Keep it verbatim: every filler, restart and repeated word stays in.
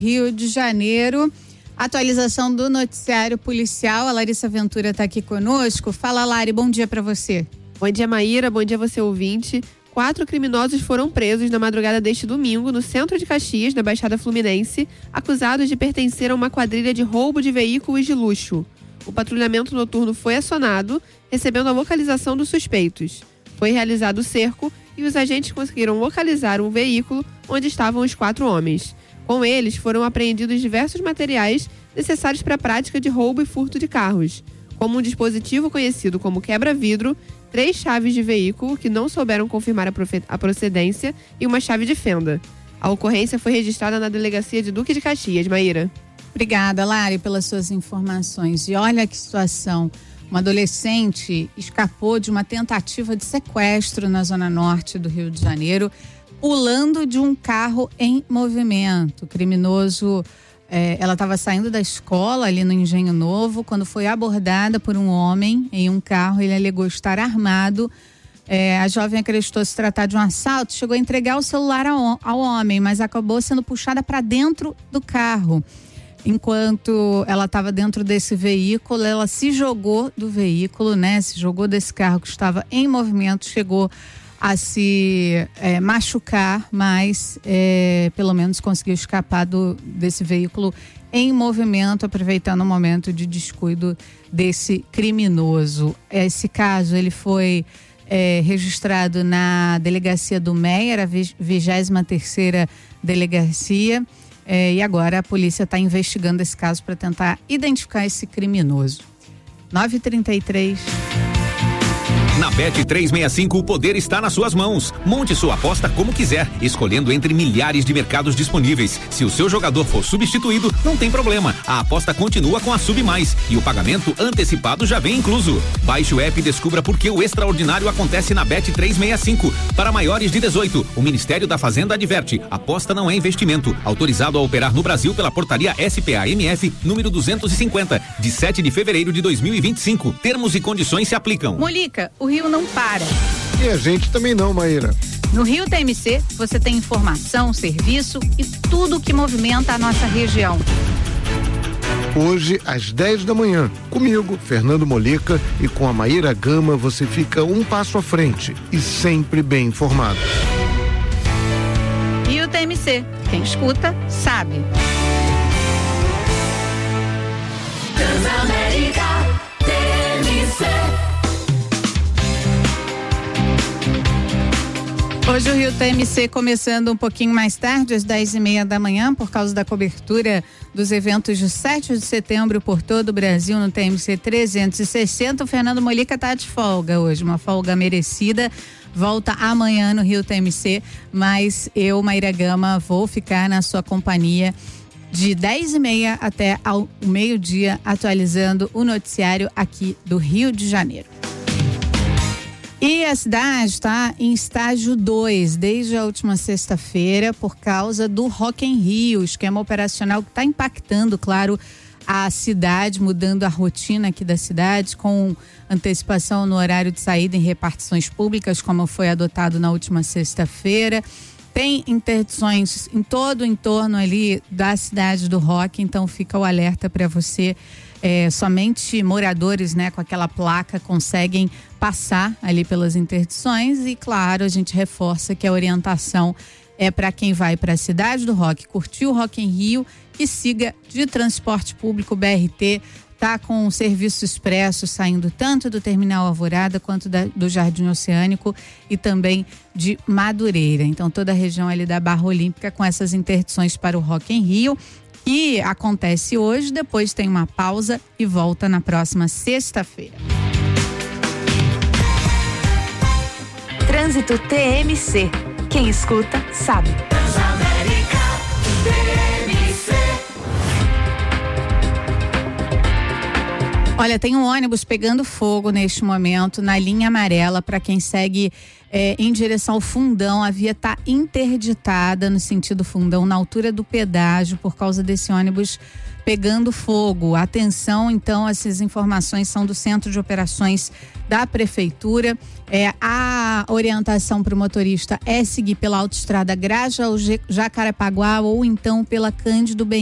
Rio de Janeiro. Atualização do noticiário policial. A Larissa Ventura está aqui conosco. Fala, Lari, bom dia para você. Bom dia, Maíra, bom dia você ouvinte. Quatro criminosos foram presos na madrugada deste domingo no centro de Caxias, na Baixada Fluminense, acusados de pertencer a uma quadrilha de roubo de veículos de luxo. O patrulhamento noturno foi acionado, recebendo a localização dos suspeitos. Foi realizado o cerco e os agentes conseguiram localizar um veículo onde estavam os quatro homens. Com eles foram apreendidos diversos materiais necessários para a prática de roubo e furto de carros, como um dispositivo conhecido como quebra-vidro, três chaves de veículo que não souberam confirmar a procedência e uma chave de fenda. A ocorrência foi registrada na delegacia de Duque de Caxias, Maíra. Obrigada, Lari, pelas suas informações. E olha que situação. Uma adolescente escapou de uma tentativa de sequestro na zona norte do Rio de Janeiro, pulando de um carro em movimento. O criminoso, eh, ela estava saindo da escola ali no Engenho Novo, quando foi abordada por um homem em um carro. Ele alegou estar armado. Eh, a jovem acreditou se tratar de um assalto, chegou a entregar o celular ao, ao homem, mas acabou sendo puxada para dentro do carro. Enquanto ela estava dentro desse veículo, ela se jogou do veículo, né? Se jogou desse carro que estava em movimento, chegou a se é, machucar, mas é, pelo menos conseguiu escapar do, desse veículo em movimento, aproveitando o momento de descuido desse criminoso. Esse caso, ele foi é, registrado na delegacia do Meier, a vigésima terceira delegacia. É, e agora a polícia está investigando esse caso para tentar identificar esse criminoso. nove e trinta e três. Na Bet trezentos e sessenta e cinco, o poder está nas suas mãos. Monte sua aposta como quiser, escolhendo entre milhares de mercados disponíveis. Se o seu jogador for substituído, não tem problema. A aposta continua com a Sub Mais e o pagamento antecipado já vem incluso. Baixe o app e descubra por que o extraordinário acontece na Bet trezentos e sessenta e cinco. Para maiores de dezoito, o Ministério da Fazenda adverte: aposta não é investimento. Autorizado a operar no Brasil pela portaria S P A M F número duzentos e cinquenta, de sete de fevereiro de dois mil e vinte e cinco. Termos e condições se aplicam. Molica, o Rio não para. E a gente também não, Maíra. No Rio T M C, você tem informação, serviço e tudo que movimenta a nossa região. Hoje, às dez da manhã, comigo, Fernando Molica, e com a Maíra Gama, você fica um passo à frente e sempre bem informado. Rio T M C, quem escuta, sabe. Transamérica T M C. Hoje o Rio T M C começando um pouquinho mais tarde, às dez e meia da manhã, por causa da cobertura dos eventos de sete de setembro por todo o Brasil no T M C trezentos e sessenta. O Fernando Molica está de folga hoje, uma folga merecida. Volta amanhã no Rio T M C, mas eu, Maíra Gama, vou ficar na sua companhia de dez e meia até ao meio-dia, atualizando o noticiário aqui do Rio de Janeiro. E a cidade está em estágio dois desde a última sexta-feira por causa do Rock in Rio, esquema operacional que está impactando, claro, a cidade, mudando a rotina aqui da cidade, com antecipação no horário de saída em repartições públicas, como foi adotado na última sexta-feira. Tem interdições em todo o entorno ali da cidade do rock, então fica o alerta para você. É, somente moradores, né, com aquela placa conseguem passar ali pelas interdições e, claro, a gente reforça que a orientação é para quem vai para a cidade do rock, curtir o Rock in Rio, que siga de transporte público. B R T tá com um serviço expresso saindo tanto do Terminal Alvorada quanto da, do Jardim Oceânico e também de Madureira. Então toda a região ali da Barra Olímpica com essas interdições para o Rock in Rio, que acontece hoje, depois tem uma pausa e volta na próxima sexta-feira. Trânsito T M C. Quem escuta, sabe. Transamérica T M C. Olha, tem um ônibus pegando fogo neste momento na linha amarela para quem segue é, em direção ao Fundão. A via está interditada no sentido Fundão, na altura do pedágio, por causa desse ônibus pegando fogo. Atenção, então, essas informações são do Centro de Operações da Prefeitura. É, a orientação para o motorista é seguir pela autoestrada Grajaú Jacarepaguá ou então pela Cândido